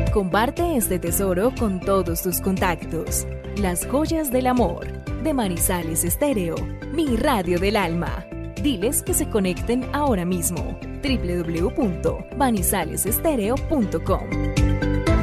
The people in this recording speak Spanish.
Comparte este tesoro con todos tus contactos. Las joyas del amor de Manizales Estéreo, mi radio del alma. Diles que se conecten ahora mismo. www.manizalesestereo.com